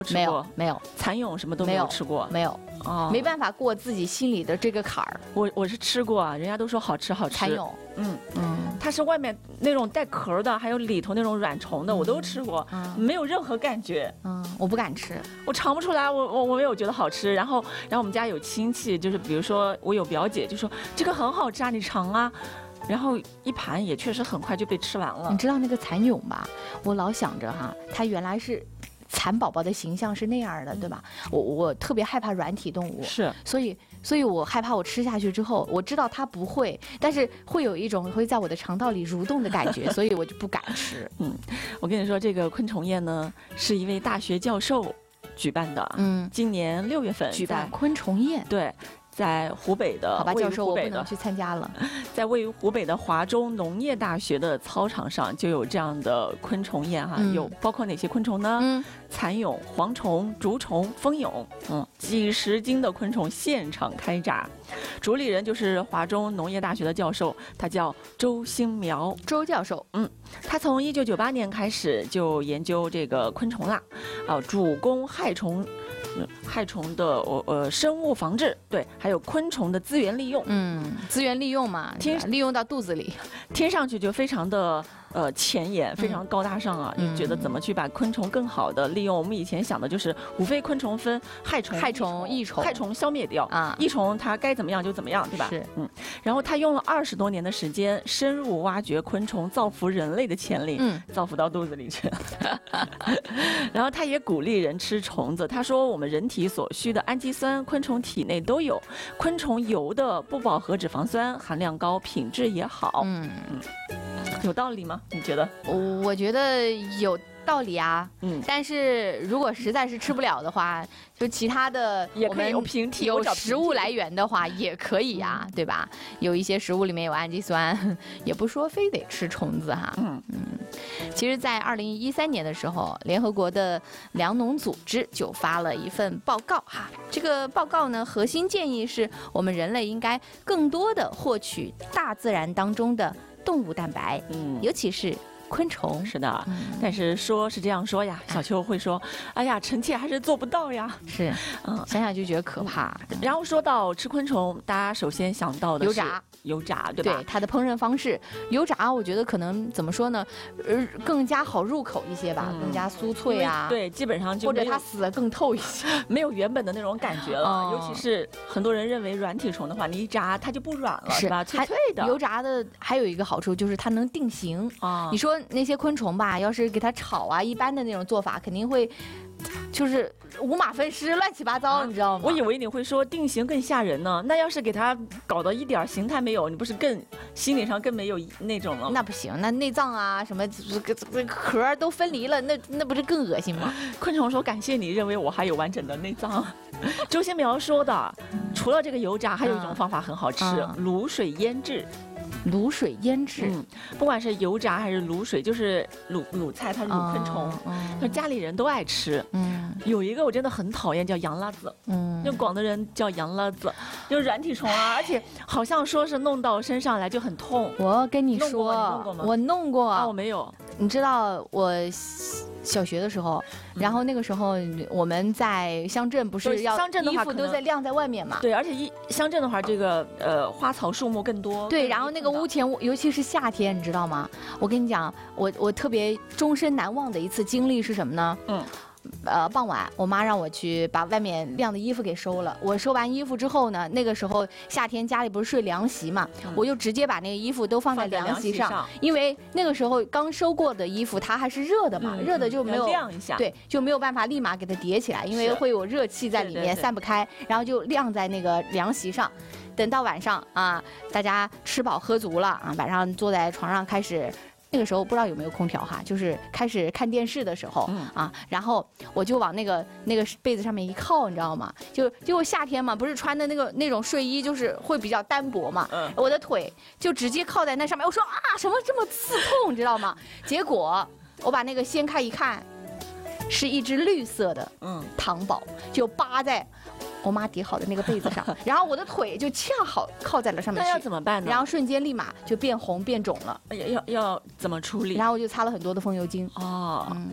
没有， 蚕蛹什么都没有吃过， 没有。哦，没办法过自己心里的这个坎儿。 我是吃过啊，人家都说好吃。 蚕蛹， 它是外面那种带壳的，还有里头那种软虫的，我都吃过，没有任何感觉。 我不敢吃， 我尝不出来，我没有觉得好吃。然后我们家有亲戚，就是比如说我有表姐就说这个很好吃啊，你尝啊。然后一盘也确实很快就被吃完了。 你知道那个蚕蛹吧？我老想着哈，它原来是。蚕宝宝的形象是那样的，对吧？我特别害怕软体动物， 是， 所以我害怕我吃下去之后，我知道它不会，但是会有一种会在我的肠道里蠕动的感觉，所以我就不敢吃。 我跟你说，这个昆虫宴呢，是一位大学教授举办的，今年6月份举办昆虫宴， 对。在湖北的， 好吧，教授，我不能去参加了。 在位于湖北的华中农业大学的操场上，就有这样的昆虫宴哈，有包括哪些昆虫呢？蚕蛹、蝗虫、竹虫、蜂蛹，几十斤的昆虫现场开炸。主理人就是华中农业大学的教授，他叫周兴苗， 周教授。 他从1998年开始就研究这个昆虫啦，主攻害虫的生物防治，对，还有昆虫的资源利用。 资源利用嘛，利用到肚子里， 听上去就非常的前沿，非常高大上啊！你觉得怎么去把昆虫更好的利用？我们以前想的就是无非昆虫分害虫、益虫，害虫消灭掉啊，益虫它该怎么样就怎么样，对吧？ 是， 然后他用了20多年的时间，深入挖掘昆虫造福人类的潜力，造福到肚子里去。然后他也鼓励人吃虫子，他说我们人体所需的氨基酸，昆虫体内都有，昆虫油的不饱和脂肪酸含量高，品质也好。有道理吗？你觉得？ 我觉得有道理啊。但是如果实在是吃不了的话，就其他的也可以有平替， 有食物来源的话也可以呀，对吧？有一些食物里面有氨基酸，也不说非得吃虫子哈。其实，在2013年的时候，联合国的粮农组织就发了一份报告哈。这个报告呢，核心建议是我们人类应该更多的获取大自然当中的动物蛋白，尤其是昆虫。 是的，但是说是这样说呀，小秋会说，哎呀，臣妾还是做不到呀。 是，想想就觉得可怕。 然后说到吃昆虫，大家首先想到的是油炸，对吧？ 对，它的烹饪方式，油炸，我觉得可能怎么说呢，更加好入口一些吧，更加酥脆啊。 对，基本上就或者它死得更透一些， 没有原本的那种感觉了。尤其是很多人认为软体虫的话，你一炸它就不软了，是吧？脆脆的。 油炸的还有一个好处就是它能定型啊。你说那些昆虫吧，要是给它炒啊，一般的那种做法肯定会。就是五马分尸，乱七八糟，你知道吗？ 我以为你会说定型更吓人呢。那要是给它搞到一点形态没有，你不是更心理上更没有那种了？ 那不行，那内脏啊什么壳都分离了，那不是更恶心吗？ 昆虫说感谢你认为我还有完整的内脏。周兴苗说的，除了这个油炸，还有一种方法很好吃，卤水腌制。 卤水腌制， 不管是油炸还是卤水，就是卤菜，它是卤昆虫，就家里人都爱吃。有一个我真的很讨厌，叫洋辣子。就广东人叫洋辣子，就是软体虫啊，而且好像说是弄到身上来就很痛。 我跟你说，我弄过啊，我没有。 你知道我小学的时候，然后那个时候我们在乡镇不是要衣服都在晾在外面嘛？ 对，而且乡镇的话，这个花草树木更多。 对，然后那个屋前，尤其是夏天，你知道吗？我跟你讲，我特别终身难忘的一次经历是什么呢？傍晚，我妈让我去把外面晾的衣服给收了。我收完衣服之后呢，那个时候夏天家里不是睡凉席嘛，我就直接把那个衣服都放在凉席上，因为那个时候刚收过的衣服它还是热的嘛，热的就没有晾一下， 对，就没有办法立马给它叠起来，因为会有热气在里面散不开，然后就晾在那个凉席上。等到晚上啊，大家吃饱喝足了啊，晚上坐在床上开始。那个时候不知道有没有空调哈，就是开始看电视的时候啊，然后我就往那个被子上面一靠，你知道吗？就夏天嘛，不是穿的那种睡衣，就是会比较单薄嘛，我的腿就直接靠在那上面，我说啊，什么这么刺痛，你知道吗？结果我把那个掀开一看，是一只绿色的糖宝，就扒在我妈叠好的那个被子上，然后我的腿就恰好靠在了上面去。 那要怎么办呢？ 然后瞬间立马就变红变肿了。 要怎么处理？ 然后我就擦了很多的风油精。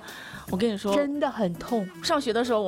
我跟你说， 真的很痛。 上学的时候